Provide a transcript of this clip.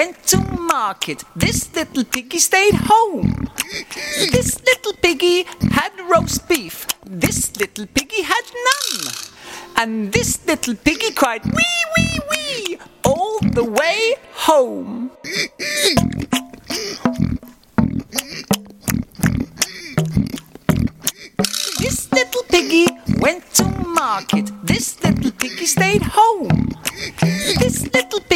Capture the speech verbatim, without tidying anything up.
went to market. This little piggy stayed home. This little piggy had roast beef. This little piggy had none. And this little piggy cried wee, wee, wee all the way home. This little piggy went to market. This little piggy stayed home. This little